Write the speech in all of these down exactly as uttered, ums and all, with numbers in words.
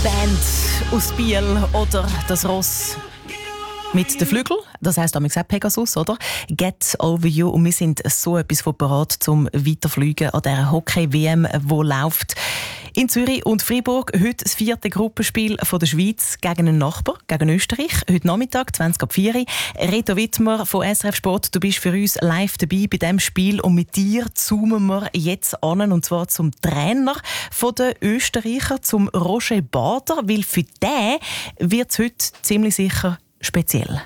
Band aus Biel oder das Ross mit den Flügeln, das heisst damals auch Pegasus, oder? Get Over You. Und wir sind so etwas von bereit zum Weiterfliegen an dieser Hockey-W M, die läuft in Zürich und Freiburg. Heute das vierte Gruppenspiel von der Schweiz gegen einen Nachbar, gegen Österreich. Heute Nachmittag, zwanzig ab vier. Reto Wittmer von S R F Sport, du bist für uns live dabei bei diesem Spiel. Und mit dir zoomen wir jetzt an, und zwar zum Trainer der Österreicher, zum Roger Bader, weil für den wird es heute ziemlich sicher speziell.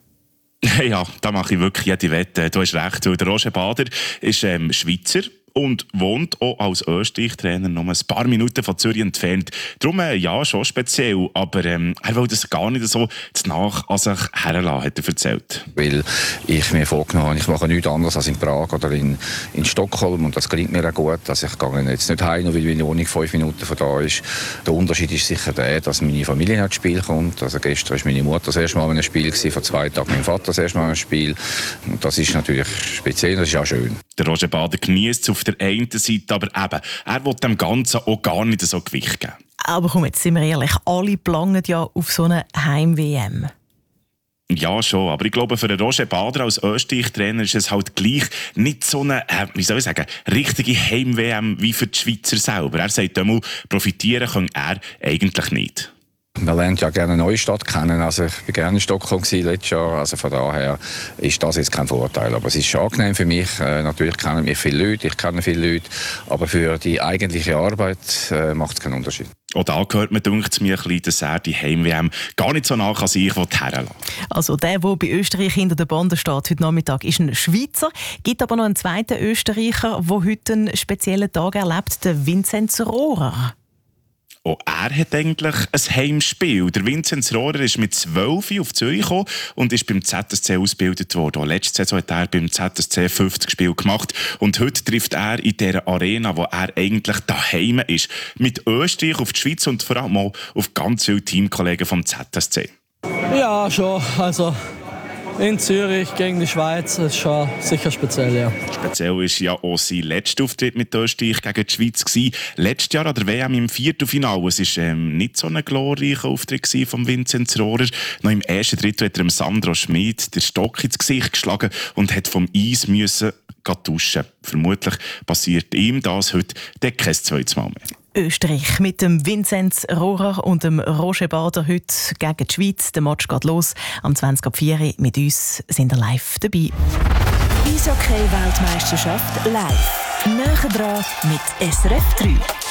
Ja, da mache ich wirklich jede Wette. Du hast recht, weil der Roger Bader ist ähm, Schweizer und wohnt auch als Österreich-Trainer noch ein paar Minuten von Zürich entfernt. Darum, äh, ja, schon speziell, aber ähm, er will das gar nicht so nach an sich herlassen, hat er erzählt. Weil ich mir vorgenommen habe, ich mache nichts anderes als in Prag oder in, in Stockholm, und das gelingt mir auch gut. Also ich gehe jetzt nicht heim, nur weil meine Wohnung fünf Minuten von da ist. Der Unterschied ist sicher der, dass meine Familie ins Spiel kommt. Also gestern war meine Mutter das erste Mal in einem Spiel, vor zwei Tagen mein Vater das erste Mal in einem Spiel. Und das ist natürlich speziell, das ist auch schön. Der Roger Bader genießt es auf der einen Seite, aber eben, er will dem Ganzen auch gar nicht so Gewicht geben. Aber komm, jetzt sind wir ehrlich, alle planen ja auf so eine Heim-W M. Ja, schon. Aber ich glaube, für den Roger Bader als Österreich-Trainer ist es halt gleich nicht so eine, äh, wie soll ich sagen, richtige Heim-W M wie für die Schweizer selber. Er sagt einmal, profitieren kann er eigentlich nicht. Man lernt ja gerne eine neue Stadt kennen. Also ich war gerne in Stockholm letztes Jahr. Also von daher ist das jetzt kein Vorteil. Aber es ist schon angenehm für mich. Äh, natürlich kennen wir viele Leute, ich kenne viele Leute. Aber für die eigentliche Arbeit äh, macht es keinen Unterschied. Auch da gehört mir, denkt es mir, ein bisschen, dass er die Heim-W M gar nicht so nach an sich herlassen will. Also der, der bei Österreich hinter der Bande steht heute Nachmittag, ist ein Schweizer. Es gibt aber noch einen zweiten Österreicher, der heute einen speziellen Tag erlebt, der Vinzenz Rohrer. Auch er hat eigentlich ein Heimspiel. Der Vinzenz Rohrer ist mit zwölf auf Zürich gekommen und ist beim Z S C ausgebildet worden. Auch letzte Saison hat er beim Z S C fünfzig Spiele gemacht. Und heute trifft er in dieser Arena, wo er eigentlich daheim ist, mit Österreich auf die Schweiz und vor allem auch auf ganz viele Teamkollegen vom Z S C. Ja, schon. Also in Zürich gegen die Schweiz ist schon sicher speziell, ja. Speziell war ja auch sein letzter Auftritt mit Österreich gegen die Schweiz. Letztes Jahr an der W M im Viertelfinale. Es war ähm, nicht so ein glorreicher Auftritt von Vinzenz Rohrer. Noch im ersten Drittel hat er Sandro Schmid den Stock ins Gesicht geschlagen und hat vom Eis müssen duschen. Vermutlich passiert ihm das heute kein zweites Mal mehr. Österreich mit dem Vinzenz Rohrer und dem Roger Bader heute gegen die Schweiz. Der Match geht los am zwanzig ab vier. Mit uns sind wir live dabei. Eishockey-Weltmeisterschaft live. Näher dran mit S R F drei.